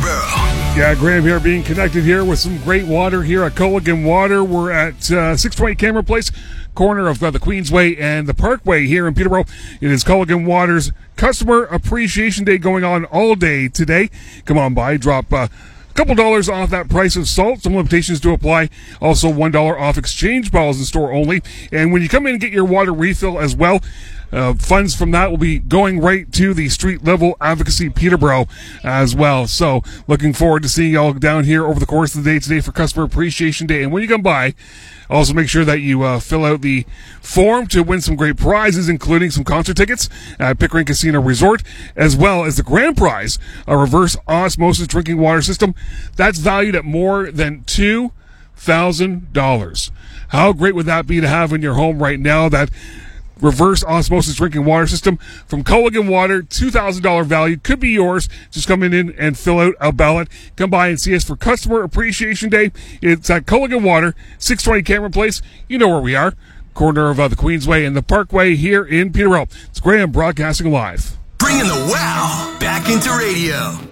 Peterborough. Yeah, Graham here, being connected here with some great water here at Culligan Water. We're at 620 Cameron Place, corner of the Queensway and the Parkway here in Peterborough. It is Culligan Water's Customer Appreciation Day going on all day today. Come on by, drop a couple dollars off that price of salt. Some limitations do apply. Also, $1 off exchange bottles in store only. And when you come in and get your water refill as well, funds from that will be going right to the Street Level Advocacy Peterborough as well. So looking forward to seeing you all down here over the course of the day today for Customer Appreciation Day. And when you come by, also make sure that you fill out the form to win some great prizes, including some concert tickets at Pickering Casino Resort, as well as the grand prize, a reverse osmosis drinking water system. That's valued at more than $2,000. How great would that be to have in your home right now? That reverse osmosis drinking water system from Culligan Water, $2,000 value, could be yours. Just come in and fill out a ballot. Come by and see us for Customer Appreciation Day. It's at Culligan Water, 620 Cameron Place. You know where we are, corner of the Queensway and the Parkway here in Peterborough. It's Graham broadcasting live. Bringing the wow back into radio.